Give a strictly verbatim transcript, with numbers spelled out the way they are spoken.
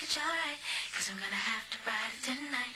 it's alright, cause I'm gonna have to ride it tonight.